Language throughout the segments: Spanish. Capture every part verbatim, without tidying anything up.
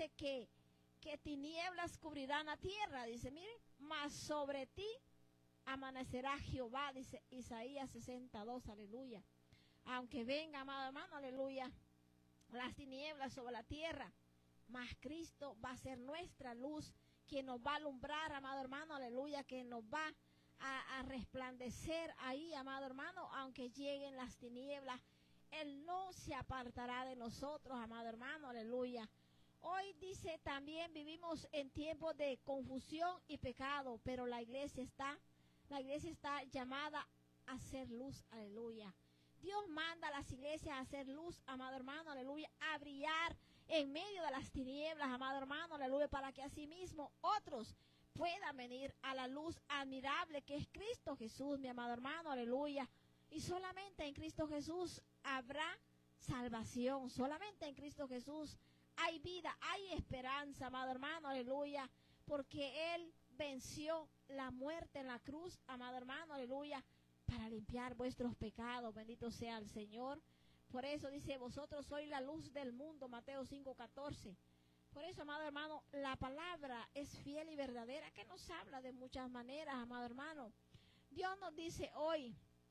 dice que, que tinieblas cubrirán la tierra, dice, miren, mas sobre ti amanecerá Jehová, dice Isaías sesenta y dos, aleluya. Aunque venga, amado hermano, aleluya, las tinieblas sobre la tierra, mas Cristo va a ser nuestra luz, quien nos va a alumbrar, amado hermano, aleluya, que nos va a, a resplandecer ahí, amado hermano, aunque lleguen las tinieblas, Él no se apartará de nosotros, amado hermano, aleluya. Hoy dice también vivimos en tiempos de confusión y pecado, pero la iglesia está, la iglesia está llamada a hacer luz, aleluya. Dios manda a las iglesias a hacer luz, amado hermano, aleluya, a brillar en medio de las tinieblas, amado hermano, aleluya, para que asimismo otros puedan venir a la luz admirable que es Cristo Jesús, mi amado hermano, aleluya. Y solamente en Cristo Jesús habrá salvación, solamente en Cristo Jesús hay vida, hay esperanza, amado hermano, aleluya, porque Él venció la muerte en la cruz, amado hermano, aleluya, para limpiar vuestros pecados, bendito sea el Señor. Por eso dice, vosotros sois la luz del mundo, Mateo cinco catorce. Por eso, amado hermano, la palabra es fiel y verdadera, que nos habla de muchas maneras, amado hermano. Dios nos dice hoy,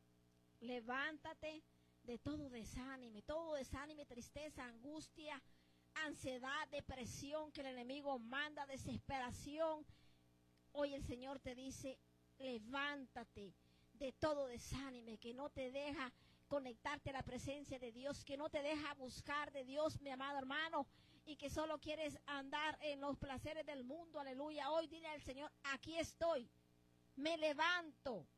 levántate de todo desánimo, todo desánimo, tristeza, angustia, ansiedad, depresión que el enemigo manda, desesperación. Hoy el Señor te dice, levántate de todo desánimo que no te deja conectarte a la presencia de Dios, que no te deja buscar de Dios, mi amado hermano, y que solo quieres andar en los placeres del mundo, aleluya. Hoy dile al Señor, aquí estoy, me levanto,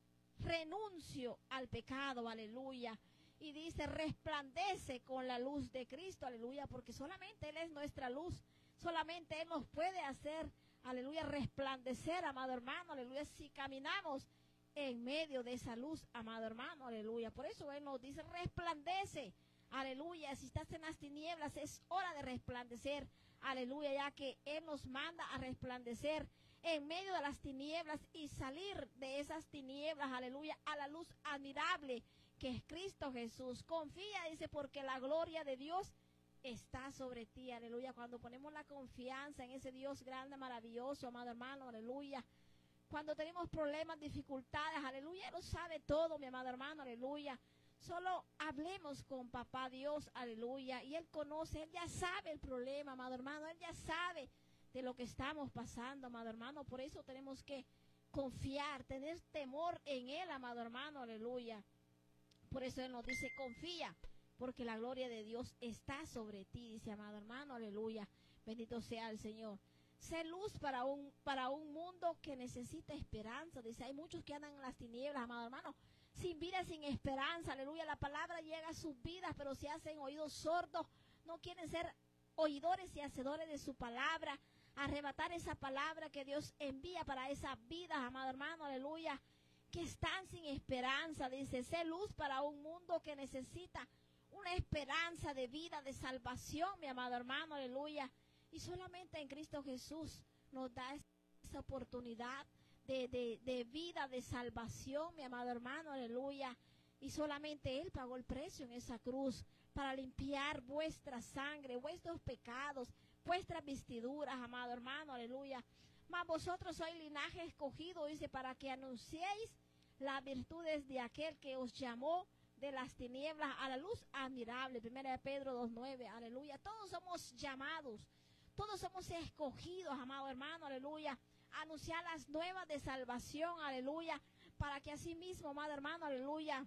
renuncio al pecado, aleluya. Y dice, resplandece con la luz de Cristo, aleluya, porque solamente Él es nuestra luz, solamente Él nos puede hacer, aleluya, resplandecer, amado hermano, aleluya, si caminamos en medio de esa luz, amado hermano, aleluya. Por eso Él nos dice, resplandece, aleluya. Si estás en las tinieblas, es hora de resplandecer, aleluya, ya que Él nos manda a resplandecer en medio de las tinieblas y salir de esas tinieblas, aleluya, a la luz admirable que es Cristo Jesús. Confía, dice, porque la gloria de Dios está sobre ti, aleluya. Cuando ponemos la confianza en ese Dios grande, maravilloso, amado hermano, aleluya. Cuando tenemos problemas, dificultades, aleluya, Él lo sabe todo, mi amado hermano, aleluya. Solo hablemos con papá Dios, aleluya, y Él conoce, Él ya sabe el problema, amado hermano, Él ya sabe de lo que estamos pasando, amado hermano. Por eso tenemos que confiar, tener temor en Él, amado hermano, aleluya. Por eso Él nos dice, confía, porque la gloria de Dios está sobre ti, dice, amado hermano, aleluya. Bendito sea el Señor. Sé luz para un, para un mundo que necesita esperanza. Dice, hay muchos que andan en las tinieblas, amado hermano, sin vida, sin esperanza, aleluya. La palabra llega a sus vidas, pero se hacen oídos sordos, no quieren ser oidores y hacedores de su palabra, arrebatar esa palabra que Dios envía para esas vidas, amado hermano, aleluya, que están sin esperanza. Dice, sé luz para un mundo que necesita una esperanza de vida, de salvación, mi amado hermano, aleluya. Y solamente en Cristo Jesús nos da esa oportunidad de, de, de vida, de salvación, mi amado hermano, aleluya. Y solamente Él pagó el precio en esa cruz para limpiar vuestra sangre, vuestros pecados, vuestras vestiduras, amado hermano, aleluya. Mas vosotros sois linaje escogido, dice, para que anunciéis las virtudes de aquel que os llamó de las tinieblas a la luz admirable. Primera de Pedro dos nueve, aleluya. Todos somos llamados, todos somos escogidos, amado hermano, aleluya, a anunciar las nuevas de salvación, aleluya, para que así mismo, amado hermano, aleluya,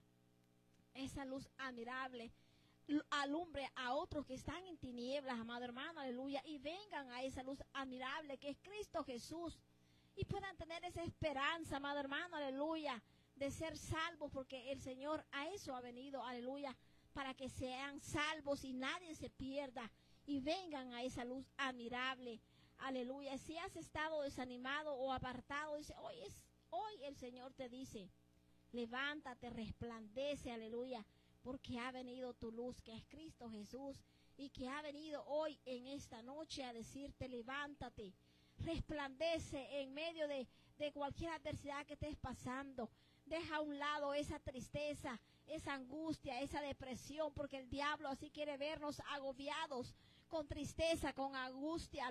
esa luz admirable alumbre a otros que están en tinieblas, amado hermano, aleluya, y vengan a esa luz admirable que es Cristo Jesús, y puedan tener esa esperanza, amado hermano, aleluya, de ser salvos, porque el Señor a eso ha venido, aleluya, para que sean salvos y nadie se pierda, y vengan a esa luz admirable, aleluya. Si has estado desanimado o apartado, dice, hoy es, hoy el Señor te dice, levántate, resplandece, aleluya, porque ha venido tu luz, que es Cristo Jesús, y que ha venido hoy en esta noche a decirte, levántate, resplandece en medio de, de cualquier adversidad que estés pasando. Deja a un lado esa tristeza, esa angustia, esa depresión, porque el diablo así quiere vernos agobiados, con tristeza, con angustia.